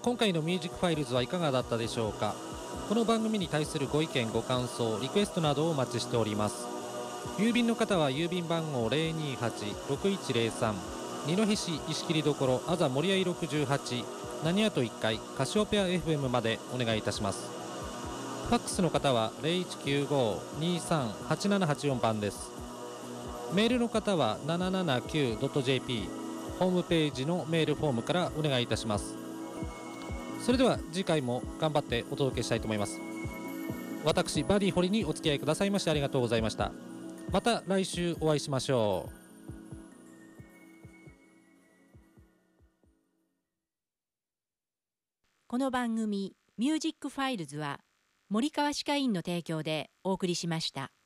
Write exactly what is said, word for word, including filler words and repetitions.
今回のミュージックファイルズはいかがだったでしょうか。この番組に対するご意見ご感想リクエストなどをお待ちしております。郵便の方は郵便番号 ゼロにーはち ろくいちゼロさん 二戸市石切所あざ森合ろくじゅうはち何あといっかいカシオペア エフエム までお願いいたします。ファックスの方は ゼロいちきゅうご にーさん はちななはちよん 番です。メールの方は ななななきゅう ドット ジェーピー ホームページのメールフォームからお願いいたします。それでは次回も頑張ってお届けしたいと思います。私バディ堀にお付き合いくださいましてありがとうございました。また来週お会いしましょう。 この番組ミュージックファイルズは森川歯科医院の提供でお送りしました。